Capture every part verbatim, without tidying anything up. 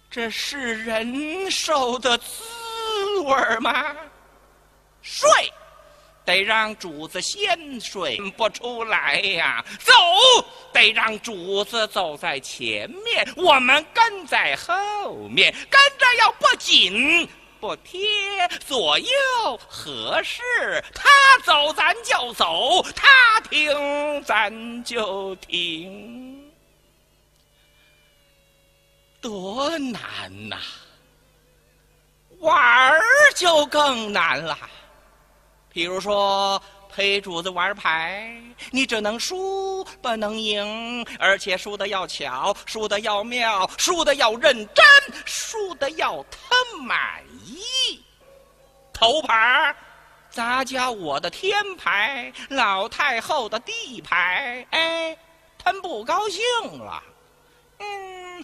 这是人受的滋味吗？睡得让主子先睡不出来呀，走得让主子走在前面，我们跟在后面，跟着要不紧不贴，左右合适，他走咱就走，他停咱就停，多难呐！玩儿就更难了。比如说陪主子玩牌，你只能输不能赢，而且输的要巧，输的要妙，输的要认真，输的要他满意。头牌咱叫我的天牌，老太后的地牌，哎，他不高兴了。嗯，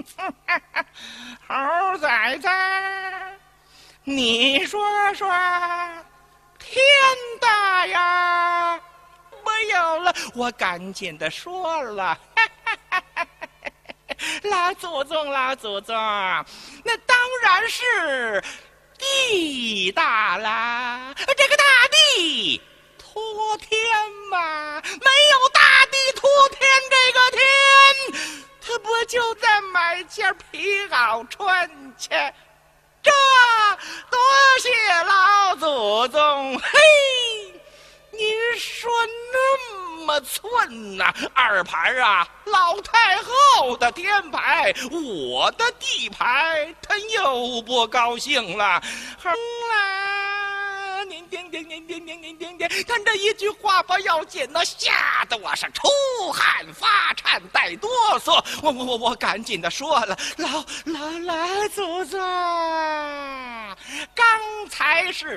猴崽子，你说说天大呀！没有了，我赶紧的说了，老祖宗，老祖宗，那当然是地大啦！这个大地托天嘛，没有大地托天这个天，他不就在买件皮袄穿去？这多谢老祖宗！嘿，您说那么寸呐、啊？二牌啊，老太后的天牌，我的地牌，他又不高兴了。哼啦，您听听，您听听，您听听，他这一句话不要紧呢，吓得我是出汗发颤带哆嗦。我我我我赶紧的说了，老老老祖宗，刚才是